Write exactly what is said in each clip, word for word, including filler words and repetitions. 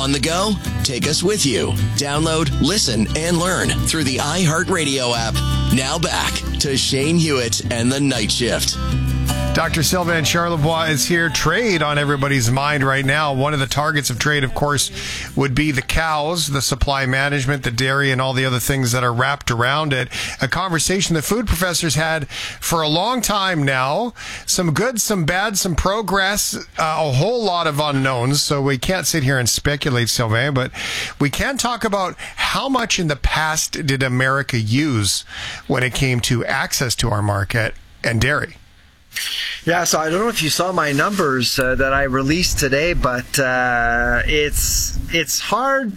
On the go? Take us with you. Download, listen, and learn through the iHeartRadio app. Now back to Shane Hewitt and the Night Shift. Doctor Sylvain Charlebois is here. Trade on everybody's mind right now. One of the targets of trade, of course, would be the cows, the supply management, the dairy, and all the other things that are wrapped around it. A conversation the food professors had for a long time now. Some good, some bad, some progress, uh, a whole lot of unknowns. So we can't sit here and speculate, Sylvain, but we can talk about how much in the past did America use when it came to access to our market and dairy. Yeah, so I don't know if you saw my numbers uh, that I released today, but uh, it's it's hard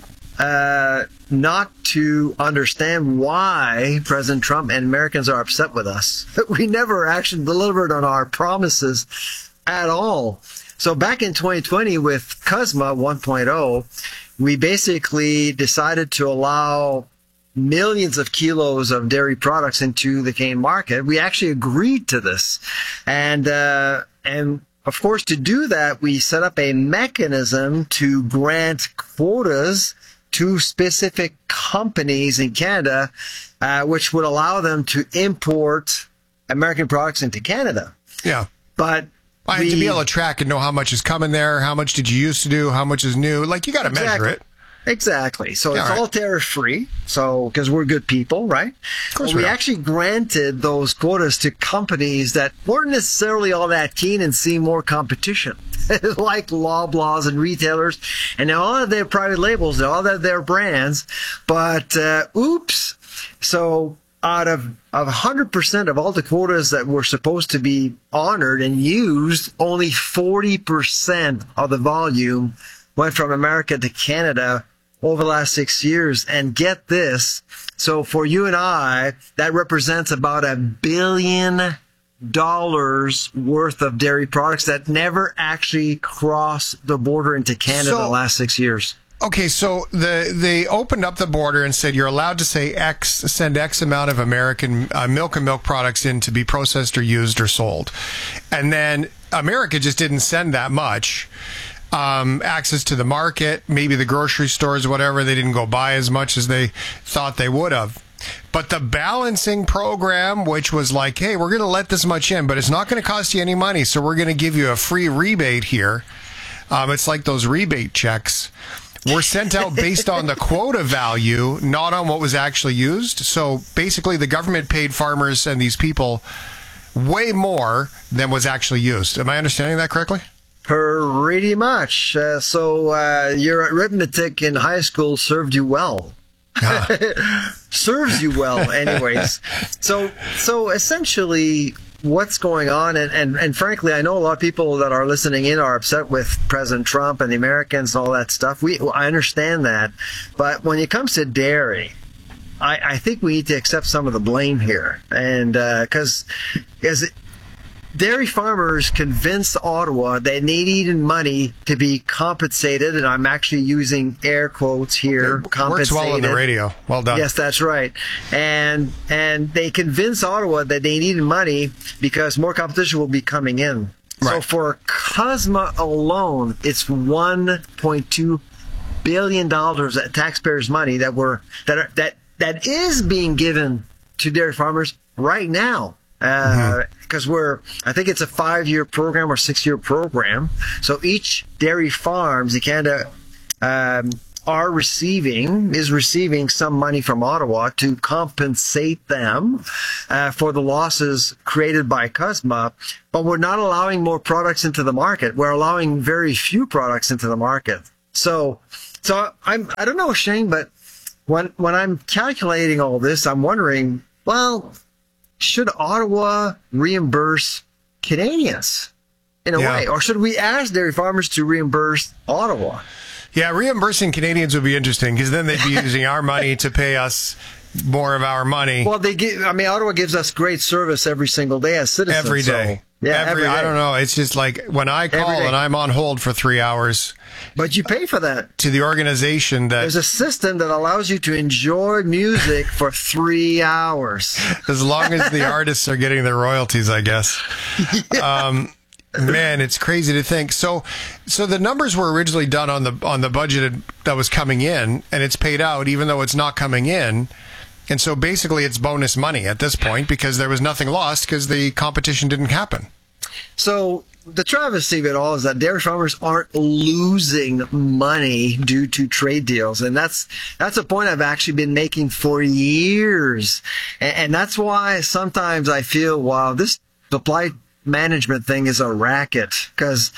uh, not to understand why President Trump and Americans are upset with us. We never actually delivered on our promises at all. So back in twenty twenty with CUSMA one point oh, we basically decided to allow millions of kilos of dairy products into the Canadian market. We actually agreed to this. And, uh, and of course, to do that, we set up a mechanism to grant quotas to specific companies in Canada, uh, which would allow them to import American products into Canada. Yeah. But I we, to be able to track and know how much is coming there, how much did you used to do, how much is new. Like, you got to exactly. measure it. Exactly. So yeah, it's all, right. all tariff-free, so because we're good people, right? Of course well, we we are. actually granted those quotas to companies that weren't necessarily all that keen and seeing more competition, like Loblaws and retailers, and now all of their private labels, all of their brands. But uh, oops, so out of of one hundred percent of all the quotas that were supposed to be honored and used, only forty percent of the volume went from America to Canada over the last six years. And get this, so for you and I, that represents about a billion dollars worth of dairy products that never actually crossed the border into Canada So, in the last six years. Okay, so the they opened up the border and said you're allowed to say X, send X amount of American uh, milk and milk products in to be processed or used or sold. And then America just didn't send that much. Um, access to the market, maybe the grocery stores, whatever, they didn't go buy as much as they thought they would have. But the balancing program, which was like, hey, we're going to let this much in, but it's not going to cost you any money, so we're going to give you a free rebate here. Um, it's like those rebate checks were sent out based on the quota value, not on what was actually used. So basically the government paid farmers and these people way more than was actually used. Am I understanding that correctly? Pretty much. Uh, so uh, your arithmetic in high school served you well. Ah. Serves you well, anyways. so, so essentially, what's going on, and, and, and frankly, I know a lot of people that are listening in are upset with President Trump and the Americans and all that stuff. We, I understand that. But when it comes to dairy, I, I think we need to accept some of the blame here. And because uh, as dairy farmers convinced Ottawa that they needed money to be compensated, and I'm actually using air quotes here. It compensated. Works well on the radio. Well done. Yes, that's right. And and they convinced Ottawa that they needed money because more competition will be coming in. Right. So for CUSMA alone, it's one point two billion dollars of taxpayers' money that were that are, that that is being given to dairy farmers right now. Uh, because mm-hmm. we're, I think it's a five-year program or six-year program. So each dairy farms in Canada um, are receiving, is receiving some money from Ottawa to compensate them uh, for the losses created by CUSMA. But we're not allowing more products into the market. We're allowing very few products into the market. So, so I'm, I don't know, Shane, but when when I'm calculating all this, I'm wondering, well, should Ottawa reimburse Canadians in a yeah. way? Or should we ask dairy farmers to reimburse Ottawa? Yeah, reimbursing Canadians would be interesting because then they'd be using our money to pay us more of our money. Well, they give, I mean, Ottawa gives us great service every single day as citizens. Every day. So, yeah, every, every day. I don't know. It's just like when I call and I'm on hold for three hours. But you pay for that. To the organization that... There's a system that allows you to enjoy music for three hours. As long as the artists are getting their royalties, I guess. Yeah. Um, Man, it's crazy to think. So, so the numbers were originally done on the on the budget that was coming in, and it's paid out even though it's not coming in. And so basically, it's bonus money at this point because there was nothing lost because the competition didn't happen. So the travesty of it all is that dairy farmers aren't losing money due to trade deals. And that's, that's a point I've actually been making for years. And, and that's why sometimes I feel, wow, this supply management thing is a racket, because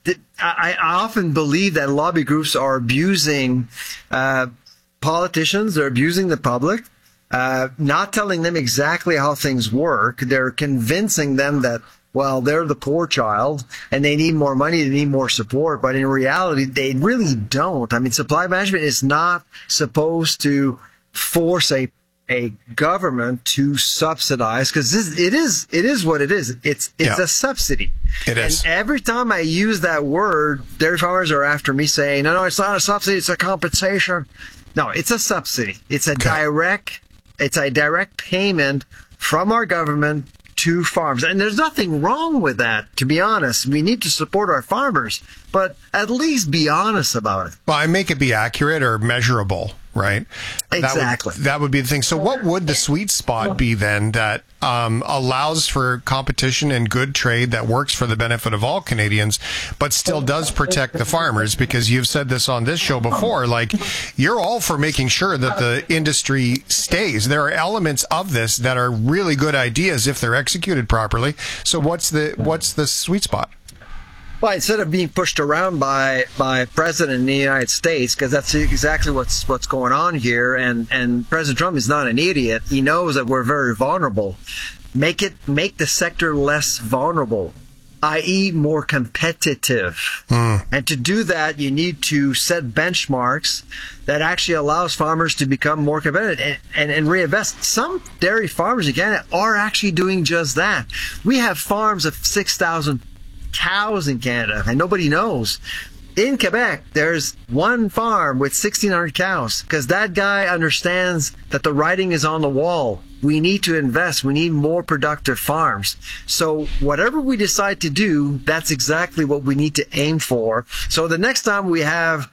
I, I often believe that lobby groups are abusing uh, politicians, they're abusing the public, uh, not telling them exactly how things work. They're convincing them that, well, they're the poor child and they need more money, they need more support. But in reality, they really don't. I mean, supply management is not supposed to force a a government to subsidize, because it is it is what it is. It's it's yeah. a subsidy. It is. And every time I use that word, dairy farmers are after me saying, no, no, it's not a subsidy, it's a compensation. No, it's a subsidy. It's a okay. direct it's a direct payment from our government to farms. And there's nothing wrong with that, to be honest. We need to support our farmers, but at least be honest about it. Well, I make it be accurate or measurable, right? Exactly. That would, that would be the thing. So what would the sweet spot be then that um, allows for competition and good trade that works for the benefit of all Canadians, but still does protect the farmers? Because you've said this on this show before, like, you're all for making sure that the industry stays. There are elements of this that are really good ideas if they're executed properly. So what's the what's the sweet spot? Well, instead of being pushed around by by President in the United States, because that's exactly what's what's going on here, and and President Trump is not an idiot. He knows that we're very vulnerable. Make it make the sector less vulnerable, that is, more competitive. Mm. And to do that, you need to set benchmarks that actually allows farmers to become more competitive and, and, and reinvest. Some dairy farmers in Canada are actually doing just that. We have farms of six thousand cows in Canada, and nobody knows. In Quebec, there's one farm with sixteen hundred cows, because that guy understands that the writing is on the wall. We need to invest. We need more productive farms. So whatever we decide to do, that's exactly what we need to aim for. So the next time we have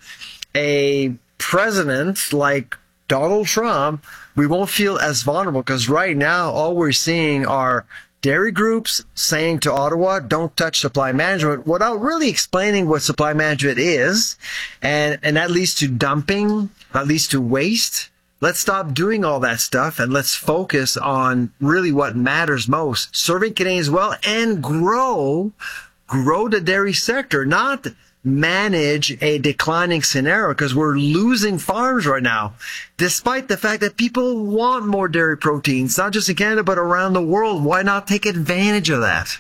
a president like Donald Trump, we won't feel as vulnerable, because right now all we're seeing are dairy groups saying to Ottawa, don't touch supply management, without really explaining what supply management is. And, and that leads to dumping, that leads to waste. Let's stop doing all that stuff and let's focus on really what matters most. Serving Canadians well and grow, grow the dairy sector, not manage a declining scenario, because we're losing farms right now, despite the fact that people want more dairy proteins, not just in Canada, but around the world. Why not take advantage of that?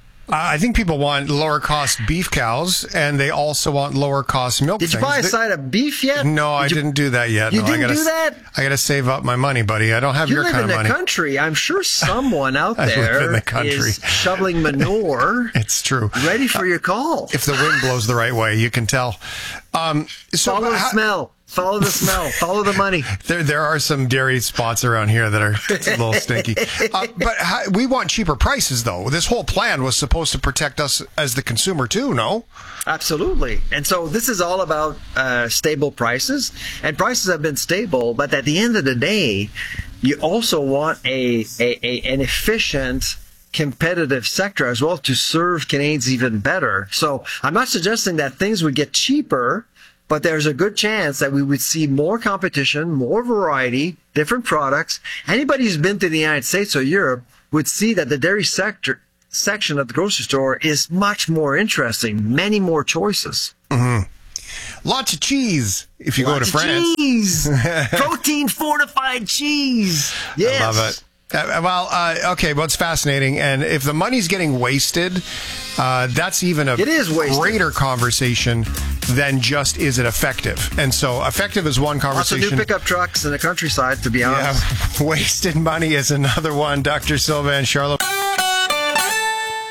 I think people want lower cost beef cows, and they also want lower cost milk. Did you things. buy a side of beef yet? No, I Did you, didn't do that yet. You no, didn't I gotta, do that? I got to save up my money, buddy. I don't have you your kind of money. You live in the country. I'm sure someone out I there live in the country. is shoveling manure. It's true. Ready for your call. If the wind blows the right way, you can tell. Um, so Follow the how, smell. Follow the smell. Follow the money. There, there are some dairy spots around here that are a little stinky. Uh, but how, we want cheaper prices, though. This whole plan was supposed to protect us as the consumer, too, no? Absolutely. And so this is all about uh, stable prices. And prices have been stable. But at the end of the day, you also want a, a, a an efficient, competitive sector as well to serve Canadians even better. So I'm not suggesting that things would get cheaper, but there's a good chance that we would see more competition, more variety, different products. Anybody who's been to the United States or Europe would see that the dairy sector section of the grocery store is much more interesting, many more choices. Mm-hmm. Lots of cheese if you Lots go to France. Cheese, protein fortified cheese. Yes. I love it. Uh, well, uh, okay, well, it's fascinating. And if the money's getting wasted, uh, that's even a it is greater conversation than just is it effective. And so effective is one conversation. Lots of new pickup trucks in the countryside, to be honest. Yeah, wasted money is another one. Doctor Sylvain Charlebois.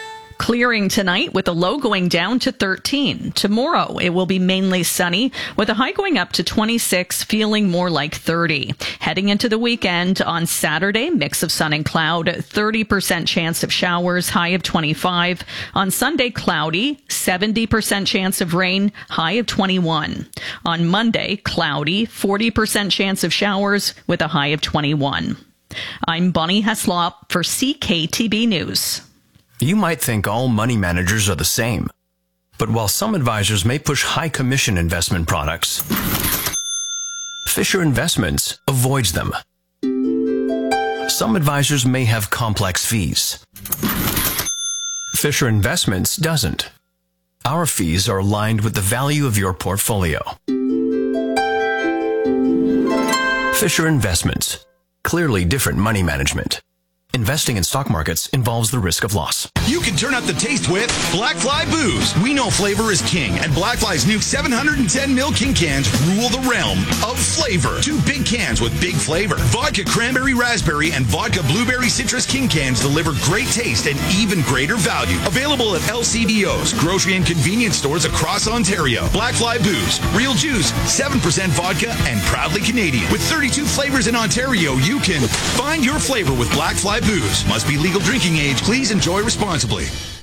Clearing tonight with a low going down to thirteen. Tomorrow it will be mainly sunny with a high going up to twenty-six, feeling more like thirty. Heading into the weekend on Saturday, mix of sun and cloud, thirty percent chance of showers, high of twenty-five. On Sunday, cloudy, seventy percent chance of rain, high of twenty-one. On Monday, cloudy, forty percent chance of showers with a high of twenty-one. I'm Bonnie Heslop for C K T B News. You might think all money managers are the same. But while some advisors may push high commission investment products, Fisher Investments avoids them. Some advisors may have complex fees. Fisher Investments doesn't. Our fees are aligned with the value of your portfolio. Fisher Investments. Clearly different money management. Investing in stock markets involves the risk of loss. You can turn up the taste with Blackfly Booze. We know flavor is king, and Blackfly's new seven hundred ten milliliter king cans rule the realm of flavor. Two big cans with big flavor. Vodka Cranberry Raspberry and Vodka Blueberry Citrus King cans deliver great taste and even greater value. Available at L C B Os, grocery and convenience stores across Ontario. Blackfly Booze. Real juice, seven percent vodka, and proudly Canadian. With thirty-two flavors in Ontario, you can find your flavor with Blackfly Booze. Must be legal drinking age. Please enjoy responsibly.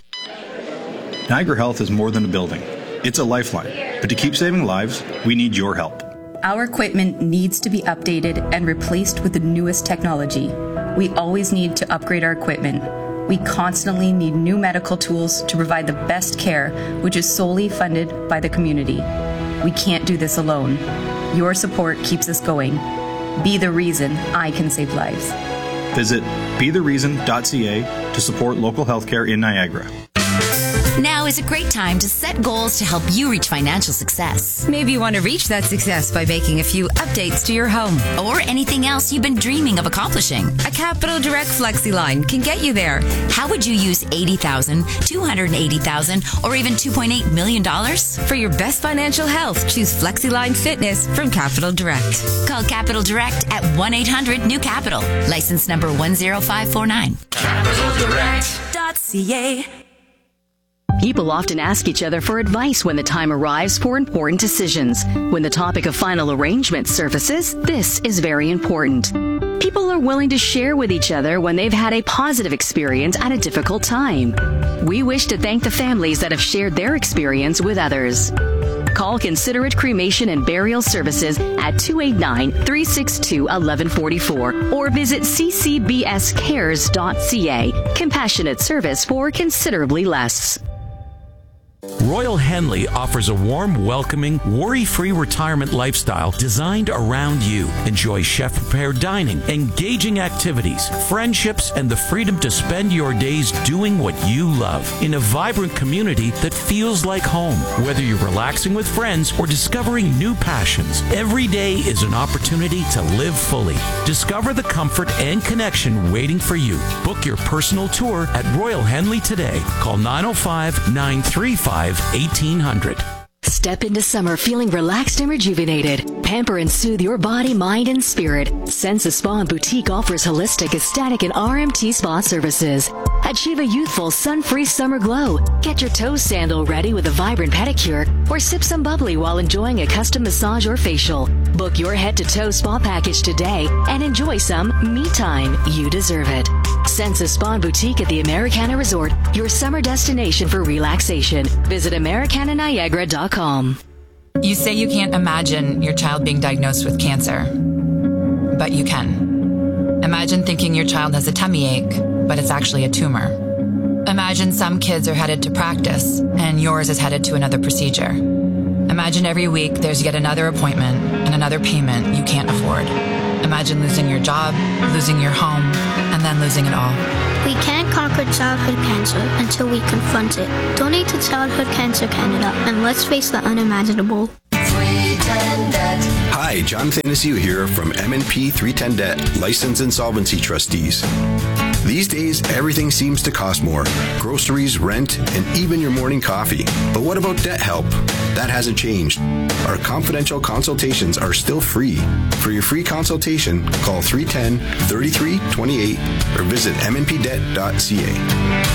Niagara Health is more than a building. It's a lifeline. But to keep saving lives, we need your help. Our equipment needs to be updated and replaced with the newest technology. We always need to upgrade our equipment. We constantly need new medical tools to provide the best care, which is solely funded by the community. We can't do this alone. Your support keeps us going. Be the reason I can save lives. Visit be the reason dot c a to support local healthcare in Niagara. Now is a great time to set goals to help you reach financial success. Maybe you want to reach that success by making a few updates to your home. Or anything else you've been dreaming of accomplishing. A Capital Direct FlexiLine can get you there. How would you use eighty thousand dollars, two hundred eighty thousand dollars, or even two point eight million dollars? For your best financial health, choose FlexiLine Fitness from Capital Direct. Call Capital Direct at one eight hundred new capital. License number one zero five four nine. capital direct dot c a. People often ask each other for advice when the time arrives for important decisions. When the topic of final arrangement surfaces, this is very important. People are willing to share with each other when they've had a positive experience at a difficult time. We wish to thank the families that have shared their experience with others. Call Considerate Cremation and Burial Services at two eight nine, three six two, one one four four or visit c c b s cares dot c a. Compassionate service for considerably less. Royal Henley offers a warm, welcoming, worry-free retirement lifestyle designed around you. Enjoy chef-prepared dining, engaging activities, friendships, and the freedom to spend your days doing what you love in a vibrant community that feels like home. Whether you're relaxing with friends or discovering new passions, every day is an opportunity to live fully. Discover the comfort and connection waiting for you. Book your personal tour at Royal Henley today. Call nine oh five, nine three five, eighteen hundred. Step into summer feeling relaxed and rejuvenated. Pamper and soothe your body, mind, and spirit. Sensa Spa and Boutique offers holistic, aesthetic, and R M T spa services. Achieve a youthful, sun-free summer glow. Get your toe sandal ready with a vibrant pedicure, or sip some bubbly while enjoying a custom massage or facial. Book your head-to-toe spa package today and enjoy some me time. You deserve it. Sensa Spa and Boutique at the Americana Resort, your summer destination for relaxation. Visit Americana Niagara dot com. You say you can't imagine your child being diagnosed with cancer, but you can. Imagine thinking your child has a tummy ache, but it's actually a tumor. Imagine some kids are headed to practice, and yours is headed to another procedure. Imagine every week there's yet another appointment and another payment you can't afford. Imagine losing your job, losing your home, and then losing it all. We can't conquer childhood cancer until we confront it. Donate to Childhood Cancer Canada, and let's face the unimaginable. three ten Debt. Hi, Jonathan Issue here from M and P three ten Debt, Licensed Insolvency Trustees. These days, everything seems to cost more. Groceries, rent, and even your morning coffee. But what about debt help? That hasn't changed. Our confidential consultations are still free. For your free consultation, call three one zero, three three two eight or visit m n p debt dot c a.